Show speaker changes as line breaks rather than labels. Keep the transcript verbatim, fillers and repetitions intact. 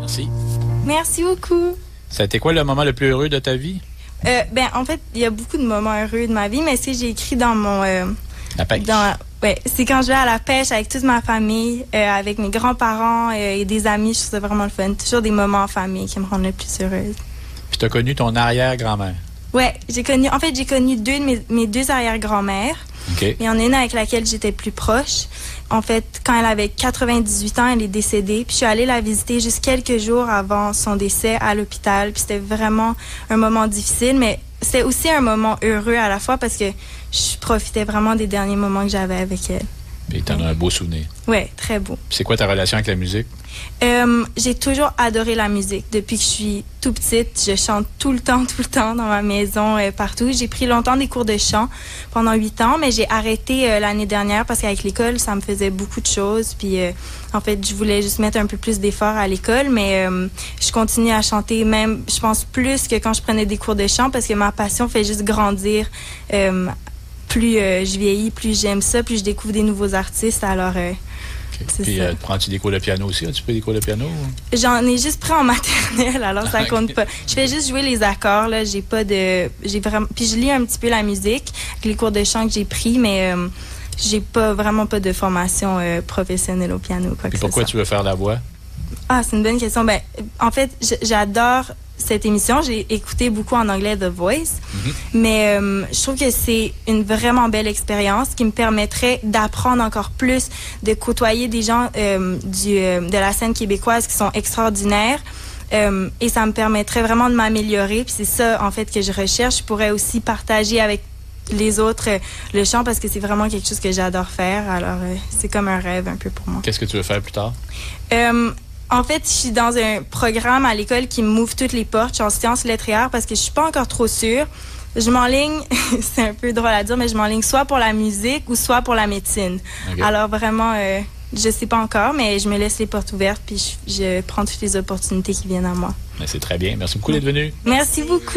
Merci.
Merci beaucoup.
Ça a été quoi le moment le plus heureux de ta vie?
Euh, ben, en fait, il y a beaucoup de moments heureux de ma vie, mais ce que j'ai écrit dans mon... Euh,
la pêche.
Dans, ouais, c'est quand je vais à la pêche avec toute ma famille, euh, avec mes grands-parents euh, et des amis. Je trouve ça vraiment le fun. Toujours des moments en famille qui me rendent le plus heureuse.
Puis tu as connu ton arrière-grand-mère?
Ouais, j'ai connu... En fait, j'ai connu deux de mes, mes deux arrière-grand-mères.
Okay.
Il y en a une avec laquelle j'étais plus proche. En fait, quand elle avait quatre-vingt-dix-huit ans, elle est décédée. Puis je suis allée la visiter juste quelques jours avant son décès à l'hôpital. Puis c'était vraiment un moment difficile, mais c'était aussi un moment heureux à la fois parce que je profitais vraiment des derniers moments que j'avais avec elle.
Puis t'en as un beau souvenir.
Oui, très beau.
Puis c'est quoi ta relation avec la musique?
Euh, j'ai toujours adoré la musique. Depuis que je suis tout petite, je chante tout le temps, tout le temps dans ma maison, euh, partout. J'ai pris longtemps des cours de chant pendant huit ans, mais j'ai arrêté euh, l'année dernière parce qu'avec l'école, ça me faisait beaucoup de choses. Puis, euh, en fait, je voulais juste mettre un peu plus d'efforts à l'école, mais euh, je continue à chanter même, je pense, plus que quand je prenais des cours de chant parce que ma passion fait juste grandir. Euh, plus euh, je vieillis, plus j'aime ça, plus je découvre des nouveaux artistes. Alors, euh,
okay. Puis, euh, prends-tu des cours de piano aussi? As-tu pris des cours de piano? Ou?
J'en ai juste pris en maternelle, alors ça compte pas. Je fais juste jouer les accords, là. J'ai pas de... j'ai vraiment. Puis je lis un petit peu la musique, avec les cours de chant que j'ai pris, mais euh, j'ai pas vraiment pas de formation euh, professionnelle au piano. Quoi
Puis pourquoi tu veux faire la voix?
Ah, c'est une bonne question. Ben, en fait, j'adore cette émission. J'ai écouté beaucoup en anglais The Voice, mm-hmm. mais euh, je trouve que c'est une vraiment belle expérience qui me permettrait d'apprendre encore plus, de côtoyer des gens euh, du, euh, de la scène québécoise qui sont extraordinaires. Euh, et ça me permettrait vraiment de m'améliorer. Puis c'est ça, en fait, que je recherche. Je pourrais aussi partager avec les autres euh, le chant parce que c'est vraiment quelque chose que j'adore faire. Alors, euh, c'est comme un rêve un peu pour moi.
Qu'est-ce que tu veux faire plus tard?
Euh, En fait, je suis dans un programme à l'école qui m'ouvre toutes les portes. Je suis en sciences lettres et arts parce que je suis pas encore trop sûre. Je m'enligne, c'est un peu drôle à dire, mais je m'enligne soit pour la musique ou soit pour la médecine. Okay. Alors vraiment, euh, je sais pas encore, mais je me laisse les portes ouvertes puis je, je prends toutes les opportunités qui viennent à moi.
C'est très bien. Merci beaucoup d'être venu.
Merci beaucoup.